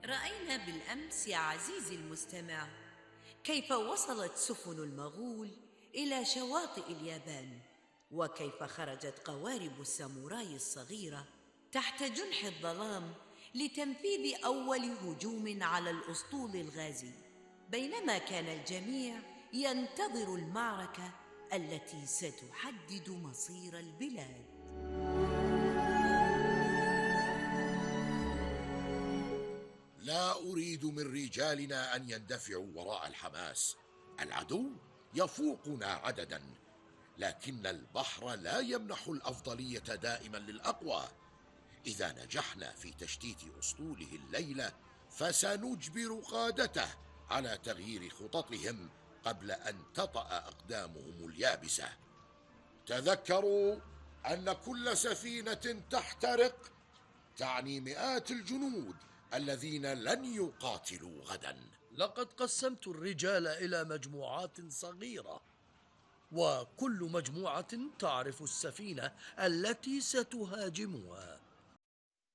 رأينا بالأمس يا عزيزي المستمع كيف وصلت سفن المغول إلى شواطئ اليابان، وكيف خرجت قوارب الساموراي الصغيرة تحت جنح الظلام لتنفيذ أول هجوم على الأسطول الغازي، بينما كان الجميع ينتظر المعركة التي ستحدد مصير البلاد. لا أريد من رجالنا أن يندفعوا وراء الحماس. العدو يفوقنا عددا، لكن البحر لا يمنح الأفضلية دائما للأقوى. إذا نجحنا في تشتيت أسطوله الليلة فسنجبر قادته على تغيير خططهم قبل أن تطأ أقدامهم اليابسة. تذكروا أن كل سفينة تحترق تعني مئات الجنود الذين لن يقاتلوا غدا. لقد قسمت الرجال إلى مجموعات صغيرة، وكل مجموعة تعرف السفينة التي ستهاجمها.